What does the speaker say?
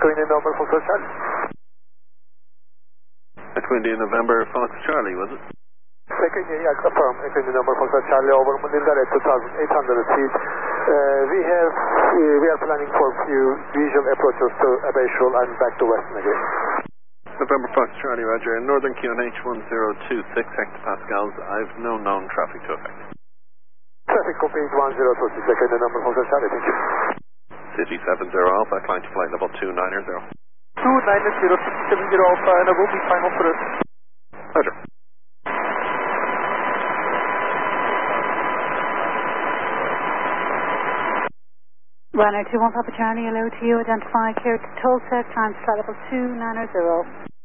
Echo India November Foxtrot Charlie. Echo India November Fox Charlie, was it? Echo India, yeah, confirm. Echo India November Foxtrot Charlie over Manila at 2,800 feet. We are planning for few visual approaches to Abayshul and back to Western again. November Fox Charlie, Roger. Northern QNH 1026 hectopascals. I've no known traffic to affect. Traffic complete 1026, Echo India November Foxtrot Charlie, thank you. City 70 Alpha, climb to flight level 290. 290, 70 Alpha, and I will be final for it. Roger. Runner 21 Papa Charlie, hello to you. Identify clear to Tulsa, climb to flight level 290.